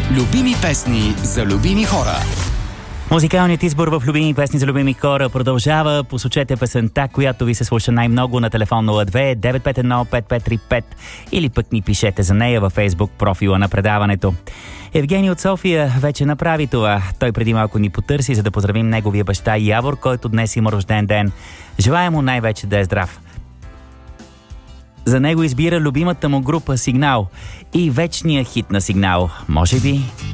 Любими песни за любими хора. Музикалният избор в любими песни за любими хора продължава. Посочете песента, която ви се слуша най-много на телефон 02-951-5535 или пък ни пишете за нея във Facebook профила на предаването. Евгений от София вече направи това. Той преди малко ни потърси, за да поздравим неговия баща Явор, който днес има рожден ден. Желая му най-вече да е здрав. За него избира любимата му група Сигнал и вечния хит на Сигнал. Може би